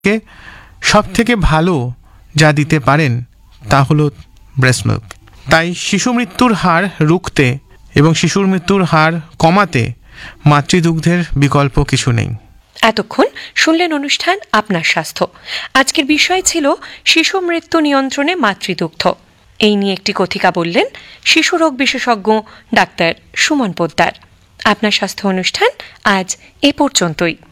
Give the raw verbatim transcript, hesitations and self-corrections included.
কে সব থেকে ভালো যা দিতে পারেন তা হলো ব্রেস্ট মিল্ক। তাই শিশু মৃত্যুর হার রুখতে এবং শিশুর মৃত্যুর হার কমাতে মাতৃদুগ্ধের বিকল্প কিছু নেই। এতক্ষণ শুনলেন অনুষ্ঠান আপনার স্বাস্থ্য। আজকের বিষয় ছিল শিশু মৃত্যু নিয়ন্ত্রণে মাতৃদুগ্ধ। এই নিয়ে একটি কথিকা বললেন শিশু রোগ বিশেষজ্ঞ ডাক্তার সুমন পোদ্দার। আপনার স্বাস্থ্য অনুষ্ঠান আজ এ পর্যন্তই।